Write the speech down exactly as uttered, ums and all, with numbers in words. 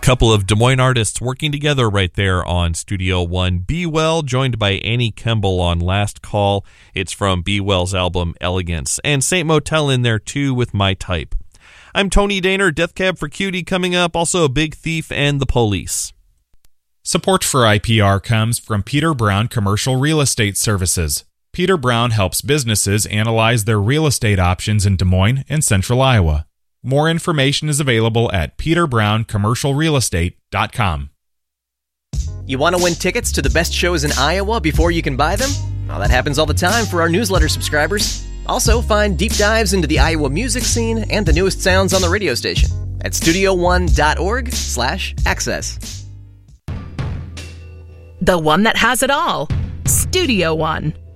couple of Des Moines artists working together right there on Studio One. Be Well, joined by Annie Kemble on Last Call. It's from Be Well's album Elegance. And Saint Motel in there too with My Type. I'm Tony Daner, Death Cab for Cutie coming up, also Big Thief and The Police. Support for I P R comes from Peter Brown Commercial Real Estate Services. Peter Brown helps businesses analyze their real estate options in Des Moines and Central Iowa. More information is available at peter brown commercial real estate dot com. You want to win tickets to the best shows in Iowa before you can buy them? Well, that happens all the time for our newsletter subscribers. Also, find deep dives into the Iowa music scene and the newest sounds on the radio station at studio one dot org slash access. The one that has it all. Studio One.